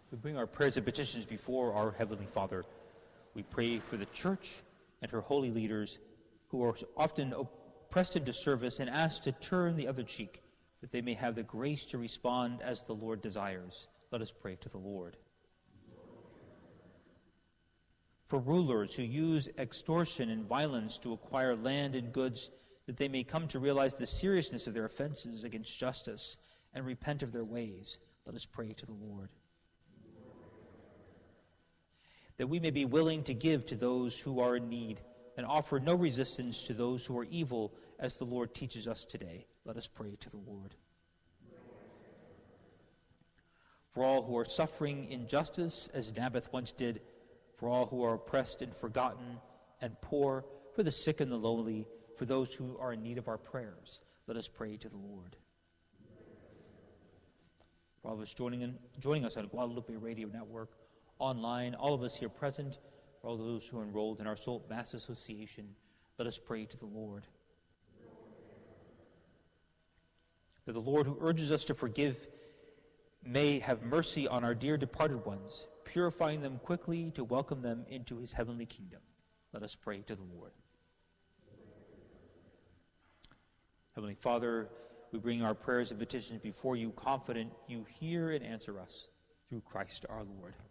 We bring our prayers and petitions before our Heavenly Father. We pray for the Church and her holy leaders who are often pressed into service and asked to turn the other cheek, that they may have the grace to respond as the Lord desires. Let us pray to the Lord. For rulers who use extortion and violence to acquire land and goods, that they may come to realize the seriousness of their offenses against justice and repent of their ways. Let us pray to the Lord. That we may be willing to give to those who are in need and offer no resistance to those who are evil, as the Lord teaches us today. Let us pray to the Lord. For all who are suffering injustice, as Naboth once did, for all who are oppressed and forgotten and poor, for the sick and the lowly, for those who are in need of our prayers, let us pray to the Lord. For all of us joining us on Guadalupe Radio Network, online, all of us here present, for all those who are enrolled in our Soul Mass Association, let us pray to the Lord. That the Lord who urges us to forgive may have mercy on our dear departed ones, purifying them quickly to welcome them into his heavenly kingdom. Let us pray to the Lord. Heavenly Father, we bring our prayers and petitions before you, confident you hear and answer us through Christ our Lord.